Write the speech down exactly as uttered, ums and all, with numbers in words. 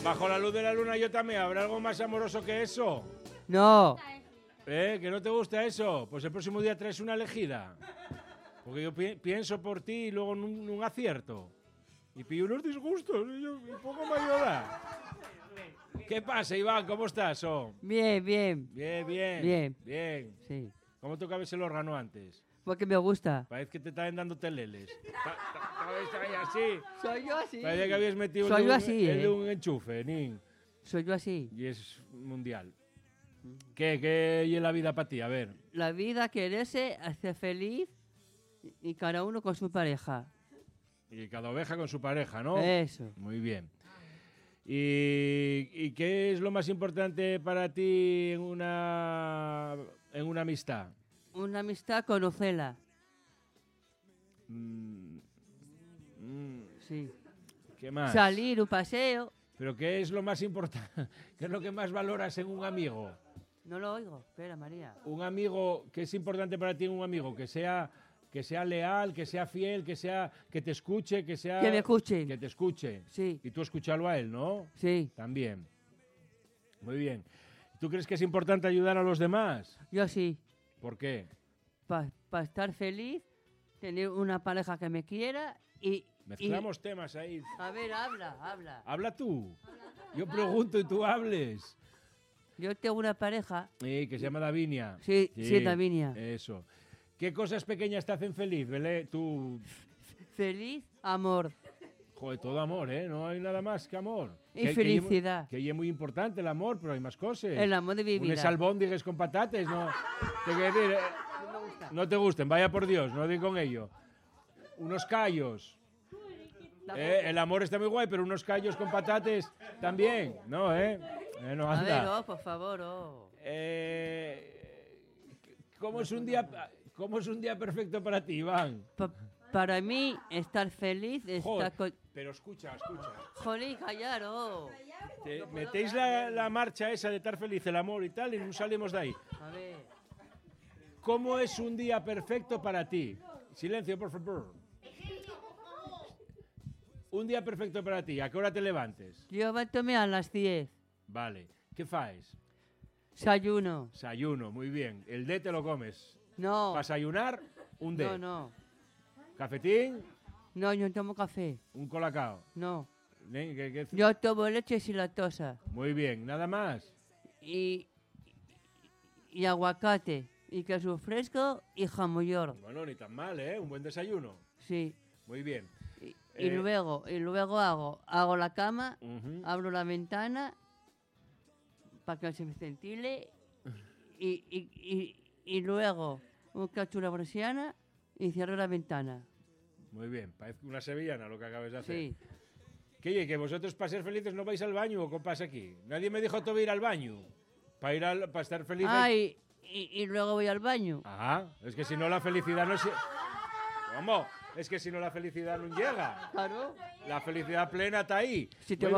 Bajo la luz de la luna yo también. ¿Habrá algo más amoroso que eso? No. ¿Eh? ¿Que no te gusta eso? Pues el próximo día traes una elegida. Porque yo pi pienso por ti y luego no un acierto. Y pillo unos disgustos y yo un poco me ayuda. ¿Qué pasa, Iván? ¿Cómo estás? Oh? Bien, bien. Bien, bien. Bien. Bien. Sí. ¿Cómo tocabas el órgano antes? Porque me gusta. Parece que te estaban dando teleles. ¿Estabas ahí así? Soy yo así. Parece que habías metido Soy el, yo de un, así, el eh. de un enchufe, nin. Soy yo así. Y es mundial. ¿Qué? ¿Qué es la vida para ti? A ver. La vida, quererse, hacer feliz y cada uno con su pareja. Y cada oveja con su pareja, ¿no? Eso. Muy bien. ¿Y, y qué es lo más importante para ti en una, en una amistad? Una amistad, conocerla. Mm, mm, Sí. ¿Qué más? Salir, un paseo. ¿Pero qué es lo más importante? ¿Qué es lo que más valoras en un amigo? No lo oigo. Espera, María. Un amigo, ¿qué es importante para ti en un amigo? Que sea, que sea leal, que sea fiel, que sea, que te escuche, que sea... Que me escuchen. Que te escuche. Sí. Y tú escucharlo a él, ¿no? Sí. También. Muy bien. ¿Tú crees que es importante ayudar a los demás? Yo sí. ¿Por qué? Para pa estar feliz, tener una pareja que me quiera y... Mezclamos y... temas ahí. A ver, habla, habla. Habla tú. Yo pregunto y tú hables. Yo tengo una pareja. Sí, que se llama Davinia. Sí, sí, sí, Davinia. Eso. ¿Qué cosas pequeñas te hacen feliz, Belé? Tú... Feliz, amor. Joder, todo amor, ¿eh? No hay nada más que amor. Y que, felicidad. Que, que es muy importante el amor, pero hay más cosas. El amor de mi vida. Unes albóndigues con patates, ¿no? Te quiero decir, eh, No me gusta. no te gusten, vaya por Dios, no di con ello. Unos callos. Eh, el amor está muy guay, pero unos callos con patates también, ¿no, eh? eh no A anda. ver, oh, por favor, oh. Eh, ¿cómo, es un día, ¿Cómo es un día perfecto para ti, Iván? Pa para mí, estar feliz, estar Joder, con... pero escucha, escucha. Joder, callar, oh. Te metéis la, la marcha esa de estar feliz, el amor y tal, y no salimos de ahí. A ver. ¿Cómo es un día perfecto para ti? Silencio, por favor. Un día perfecto para ti. ¿A qué hora te levantes? Yo levanto-me a las diez. Vale. ¿Qué faes? Desayuno. Desayuno, muy bien. El D te lo comes. No. ¿Para desayunar? Un D. No, no. ¿Cafetín? No, yo no tomo café. ¿Un colacao? No. ¿Eh? ¿Qué, qué? Yo tomo leche sin lactosa. Muy bien. ¿Nada más? Y, y aguacate. Y queso fresco y jamón york. Bueno, ni tan mal, ¿eh? Un buen desayuno. Sí. Muy bien. Y, y Eh, luego, y luego hago, hago la cama, Uh-huh. abro la ventana para que se me ventile y, y, y, y luego un cacho una persiana y cierro la ventana. Muy bien. Parece una sevillana lo que acabas de hacer. Sí. ¿Qué, oye, que vosotros para ser felices no vais al baño o qué pasa aquí? Nadie me dijo todo ir al baño. Para ir al, para estar feliz. Ah, hay- y, y, y luego voy al baño. Ajá, es que si no la felicidad no se... ¿Cómo? Es que si no la felicidad no llega. Claro. La felicidad plena está ahí. Si te Muy